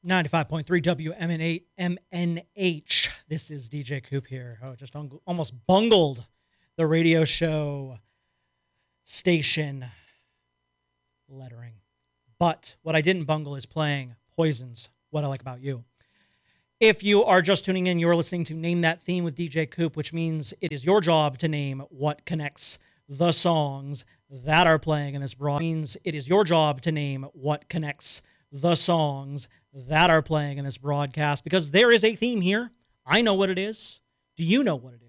95.3 WMNH. This is DJ Coop here. Oh, just almost bungled the radio show station lettering. But what I didn't bungle is playing Poison's What I Like About You. If you are just tuning in, you're listening to Name That Theme with DJ Coop, which means it is your job to name what connects the songs that are playing in this broadcast. Means it is your job to name what connects the songs that are playing in this broadcast, because there is a theme here. I know what it is. Do you know what it is?